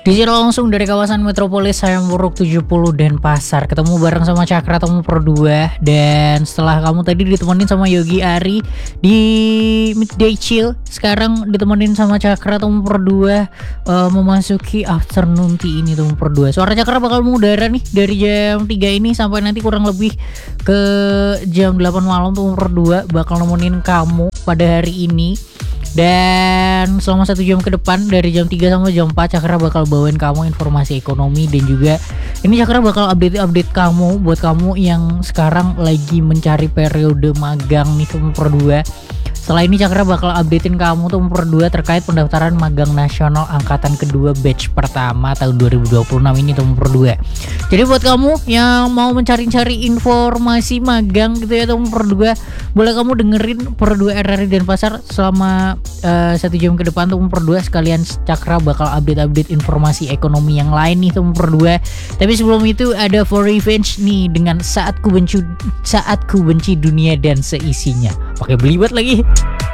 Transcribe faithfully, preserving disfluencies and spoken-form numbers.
Digital langsung dari kawasan metropolis Hayamuruk tujuh puluh Denpasar. Ketemu bareng sama Cakra Temu Pro dua. Dan setelah kamu tadi ditemenin sama Yogi Ari di Midday Chill, sekarang ditemenin sama Cakra Temu Pro dua, uh, memasuki afternoon tea ini Temu Pro dua. Suara Cakra bakal mengudara nih dari jam tiga ini sampai nanti kurang lebih ke jam delapan malam. Temu Pro dua bakal nemenin kamu pada hari ini. Dan selama satu jam ke depan dari jam tiga sampai jam empat Cakra bakal bawain kamu informasi ekonomi. Dan juga ini Cakra bakal update-update kamu buat kamu yang sekarang lagi mencari periode magang nih Temu Pro dua. Setelah ini Cakra bakal updatein kamu Temu Pro dua terkait pendaftaran magang nasional angkatan kedua batch pertama tahun dua ribu dua puluh enam ini Temu Pro dua. Jadi buat kamu yang mau mencari-cari informasi magang gitu ya Temu Pro dua, boleh kamu dengerin Pro dua R R I Denpasar selama uh, satu jam ke depan Temu Pro dua. Sekalian Cakra bakal update-update informasi ekonomi yang lain nih Temu Pro dua. Tapi sebelum itu ada For Revenge nih dengan Saat Ku Benci Saat Ku Benci Dunia dan Seisinya. Pakai belibet lagi.